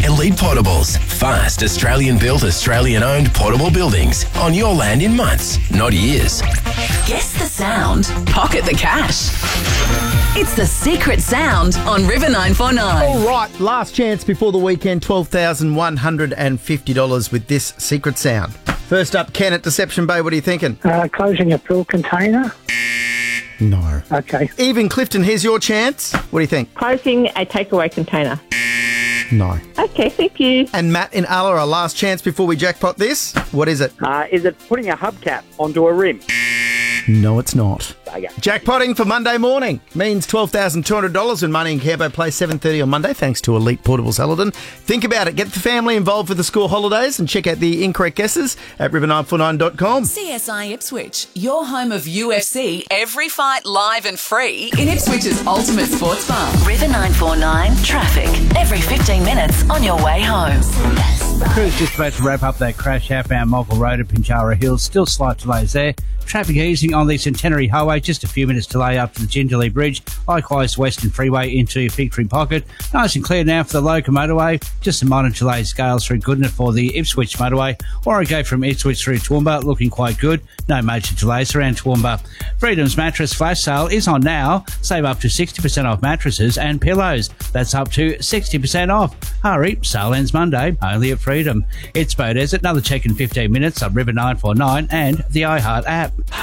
Elite Portables. Fast, Australian-built, Australian-owned portable buildings on your land in months, not years. Guess the sound. Pocket the cash. It's the secret sound on River 949. All right, last chance before the weekend, $12,150 with this secret sound. First up, Ken at Deception Bay, what are you thinking? Closing a fill container. No. Okay. Eve in Clifton, here's your chance. What do you think? Closing a takeaway container. No. Okay, thank you. And Matt in Ullara, last chance before we jackpot this. What is it? Is it putting a hubcap onto a rim? No, it's not. Okay. Jackpotting for Monday morning means $12,200 when Money in Campo plays 7:30 on Monday, thanks to Elite Portables Halidon. Think about it. Get the family involved for the school holidays and check out the incorrect guesses at river949.com. CSI Ipswich, your home of UFC, every fight live and free in Ipswich's ultimate sports bar. River 949 traffic, every 15 minutes on your way home. Crew's just about to wrap up that crash outbound Mogul Road at Pinjarra Hills. Still slight delays there. Traffic easing on the Centenary Highway, just a few minutes delay up to the Gingerley Bridge. Likewise, Western Freeway into Victory Pocket. Nice and clear now for the Loca Motorway. Just some minor delays, scales through Goodna for the Ipswich Motorway. Warrego from Ipswich through Toowoomba, looking quite good. No major delays around Toowoomba. Freedom's mattress flash sale is on now. Save up to 60% off mattresses and pillows. That's up to 60% off. Hurry, sale ends Monday, only at Freedom. It's Bow Desert. Another check in 15 minutes on River 949 and the iHeart app.